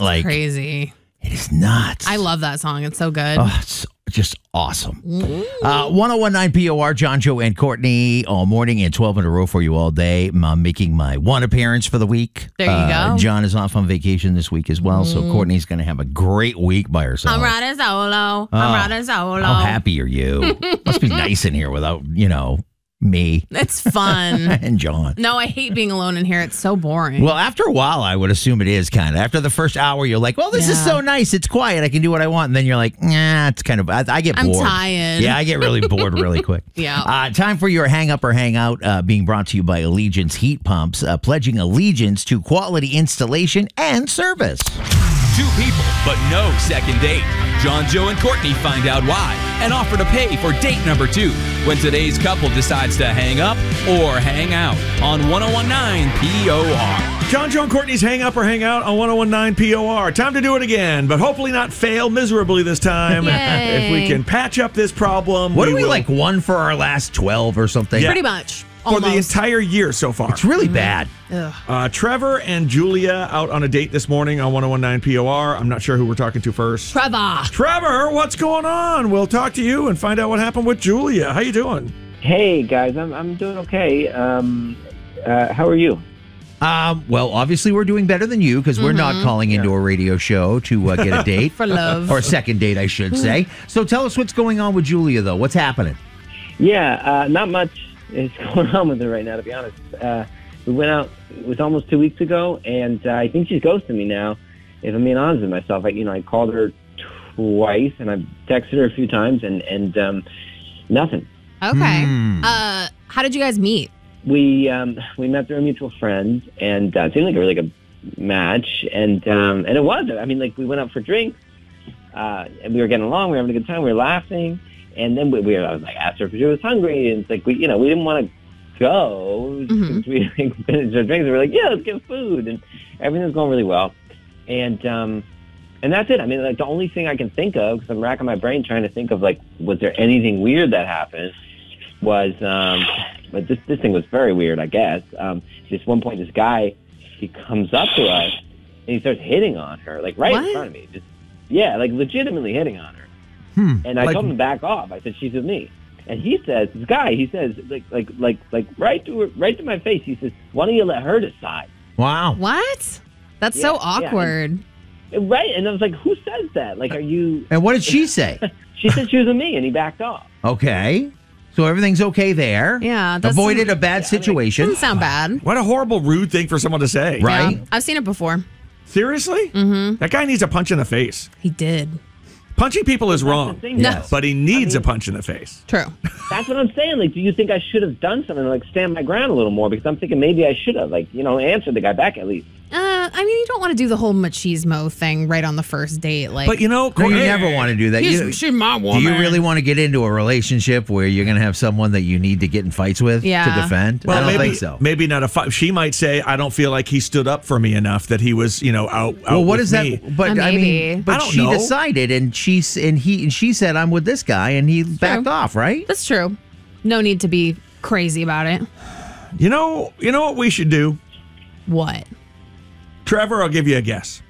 Like crazy. It is nuts. I love that song. It's so good. Oh, it's just awesome. 1019 POR, John, Joe, and Courtney all morning and 12 in a row for you all day. I'm making my one appearance for the week. There you go. John is off on vacation this week as well, so Courtney's going to have a great week by herself. I'm riding solo. I'm riding solo. How happy are you? Must be nice in here without, me It's fun. and John. No, I hate being alone in here. It's so boring. Well, after a while, I would assume it is kind of. After the first hour, you're like, well, this is so nice. It's quiet. I can do what I want. And then you're like, nah, it's kind of, I get bored. I'm tired. Yeah, I get really bored really quick. Yeah. Time for your hang up or hang out, being brought to you by Allegiance Heat Pumps, pledging allegiance to quality installation and service. Two people, but no second date. John, Joe, and Courtney find out why and offer to pay for date number 2 when today's couple decides to hang up or hang out on 1019 POR. John, Joe, and Courtney's Hang Up or Hang Out on 1019 POR. Time to do it again, but hopefully not fail miserably this time. Yay. If we can patch up this problem. What are we will. like, 1 for our last 12 or something? Yeah. Pretty much. For the Almost. entire year so far. It's really bad. Trevor and Julia out on a date this morning on 1019 POR. I'm not sure who we're talking to first. Trevor, what's going on? We'll talk to you and find out what happened with Julia. How you doing? Hey guys, I'm doing okay. How are you? Well, obviously we're doing better than you because we're not calling into a radio show to get a date. For love. Or a second date, I should say. So tell us what's going on with Julia, though. What's happening? Yeah, not much is going on with her right now, to be honest. We went out, it was almost 2 weeks ago, and I think she's ghosting me now, if I'm being honest with myself. I called her twice, and I've texted her a few times, and nothing. Okay. How did you guys meet? We met through a mutual friend, and it seemed like a really good match, and it was. I mean, like, we went out for drinks, and we were getting along, we were having a good time, we were laughing, and then I was like, asked her if she was hungry, and it's like, we didn't want to go, because we finished our drinks, we were like, yeah, let's get food, and everything was going really well, and that's it. I mean, like, the only thing I can think of, because I'm racking my brain trying to think of, like, was there anything weird that happened, was, but this thing was very weird, I guess. Just one point, this guy, he comes up to us, and he starts hitting on her, like, right in front of me. Just, yeah, like, legitimately hitting on her. And I told him to back off. I said, she's with me. And he says, this guy, he says, like right to my face, he says, why don't you let her decide? Wow. What? That's so awkward. Right. And I was like, who says that? Like, are you... And what did she say? She said she was with me, and he backed off. Okay. So everything's okay there. Yeah. Avoided a bad situation. Doesn't sound bad. What a horrible, rude thing for someone to say. Right? Yeah, I've seen it before. Seriously? Mm-hmm. That guy needs a punch in the face. He did. Punching people is wrong. Yes. But he needs a punch in the face. True. That's what I'm saying. Like, do you think I should have done something to, like, stand my ground a little more? Because I'm thinking maybe I should have, like, answered the guy back at least. I mean, you don't want to do the whole machismo thing right on the first date. Like, But, No, you never want to do that. she's my woman. Do you really want to get into a relationship where you're going to have someone that you need to get in fights with to defend? Well, I don't maybe, think so. Maybe not a fight. She might say, I don't feel like he stood up for me enough, that he was, out Well, what with is me. that? But I Maybe. mean, but I don't she know. decided, and she said, "I'm with this guy," and he backed off. Right? That's true. No need to be crazy about it. You know what we should do? What? Trevor, I'll give you a guess.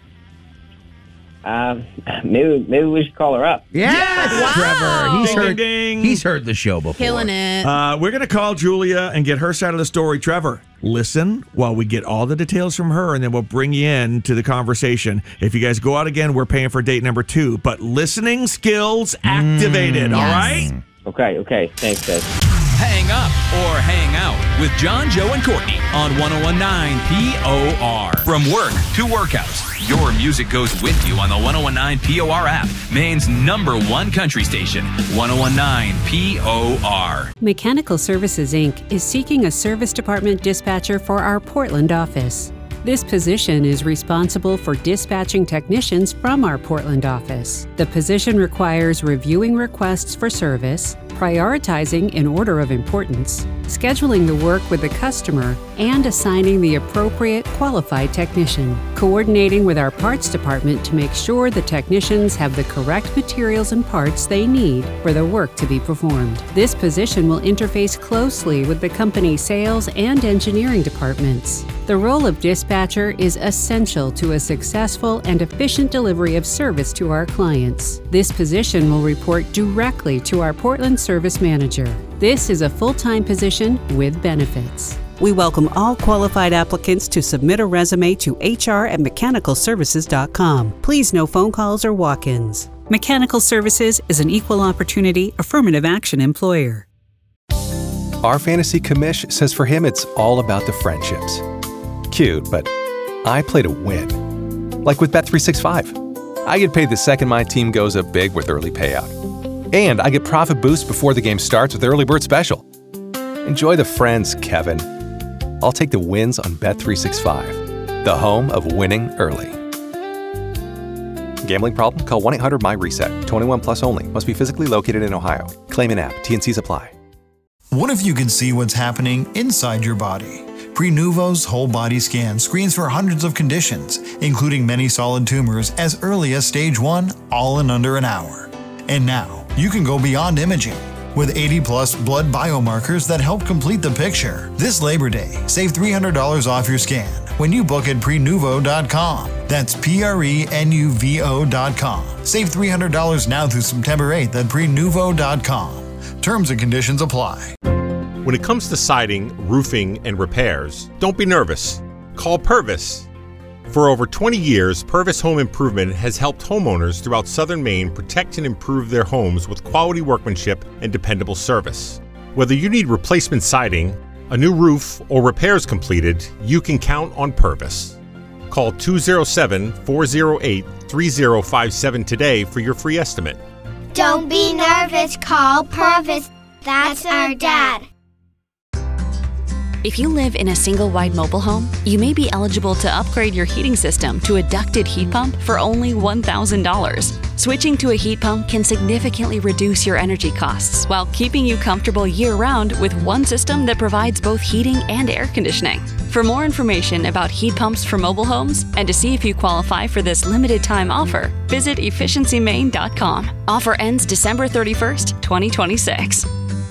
Maybe we should call her up. Yes, Trevor. Ding, ding, ding. He's heard the show before. Killing it. We're going to call Julia and get her side of the story. Trevor, listen while we get all the details from her, and then we'll bring you in to the conversation. If you guys go out again, we're paying for date number 2. But listening skills activated, all right? Okay. Thanks, guys. Hang up or hang out with John, Joe, and Courtney on 1019 POR. From work to workouts, your music goes with you on the 1019 POR app, Maine's #1 country station, 1019 POR. Mechanical Services, Inc. is seeking a service department dispatcher for our Portland office. This position is responsible for dispatching technicians from our Portland office. The position requires reviewing requests for service, prioritizing in order of importance, scheduling the work with the customer, and assigning the appropriate qualified technician, coordinating with our parts department to make sure the technicians have the correct materials and parts they need for the work to be performed. This position will interface closely with the company's sales and engineering departments. The The role of dispatcher is essential to a successful and efficient delivery of service to our clients. This position will report directly to our Portland Service Manager. This is a full-time position with benefits. We welcome all qualified applicants to submit a resume to hr@mechanicalservices.com. Please no phone calls or walk-ins. Mechanical Services is an equal opportunity, affirmative action employer. Our fantasy commish says for him it's all about the friendships. Cute, but I play to win. Like with Bet365. I get paid the second my team goes up big with early payout. And I get profit boost before the game starts with Early Bird Special. Enjoy the friends, Kevin. I'll take the wins on Bet365, the home of winning early. Gambling problem? Call 1-800-MY-RESET. 21 plus only. Must be physically located in Ohio. Claim in app. T&Cs apply. What if you could see what's happening inside your body? Prenuvo's whole body scan screens for hundreds of conditions, including many solid tumors as early as stage 1, all in under an hour. And now, you can go beyond imaging. With 80-plus blood biomarkers that help complete the picture. This Labor Day, save $300 off your scan when you book at Prenuvo.com. That's Prenuvo.com. Save $300 now through September 8th at Prenuvo.com. Terms and conditions apply. When it comes to siding, roofing, and repairs, don't be nervous. Call Purvis. For over 20 years, Purvis Home Improvement has helped homeowners throughout southern Maine protect and improve their homes with quality workmanship and dependable service. Whether you need replacement siding, a new roof, or repairs completed, you can count on Purvis. Call 207-408-3057 today for your free estimate. Don't be nervous, call Purvis. That's our dad. If you live in a single-wide mobile home, you may be eligible to upgrade your heating system to a ducted heat pump for only $1,000. Switching to a heat pump can significantly reduce your energy costs while keeping you comfortable year-round with one system that provides both heating and air conditioning. For more information about heat pumps for mobile homes and to see if you qualify for this limited-time offer, visit efficiencymaine.com. Offer ends December 31st, 2026.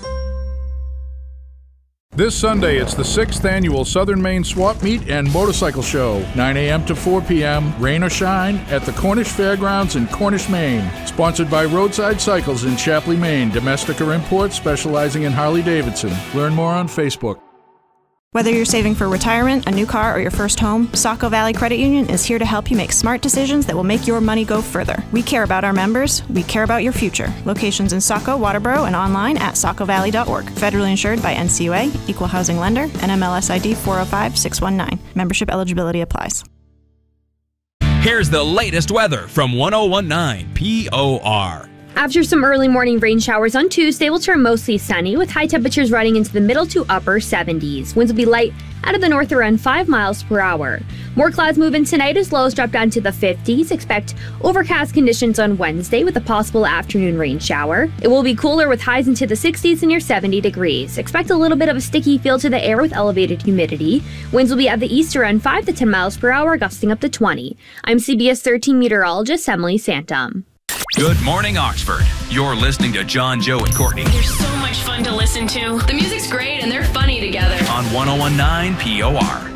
This Sunday, it's the 6th annual Southern Maine Swap Meet and Motorcycle Show, 9 a.m. to 4 p.m., rain or shine, at the Cornish Fairgrounds in Cornish, Maine. Sponsored by Roadside Cycles in Chapley, Maine, domestic or import, specializing in Harley-Davidson. Learn more on Facebook. Whether you're saving for retirement, a new car, or your first home, Saco Valley Credit Union is here to help you make smart decisions that will make your money go further. We care about our members. We care about your future. Locations in Saco, Waterboro, and online at sacovalley.org. Federally insured by NCUA, Equal Housing Lender, NMLS ID 405619. Membership eligibility applies. Here's the latest weather from 1019 POR. After some early morning rain showers on Tuesday, will turn mostly sunny with high temperatures running into the middle to upper 70s. Winds will be light out of the north around 5 miles per hour. More clouds move in tonight as lows drop down to the 50s. Expect overcast conditions on Wednesday with a possible afternoon rain shower. It will be cooler with highs into the 60s and near 70 degrees. Expect a little bit of a sticky feel to the air with elevated humidity. Winds will be at the east around 5 to 10 miles per hour, gusting up to 20. I'm CBS 13 meteorologist Emily Santum. Good morning, Oxford. You're listening to John, Joe, and Courtney. They're so much fun to listen to. The music's great and they're funny together. On 1019 POR.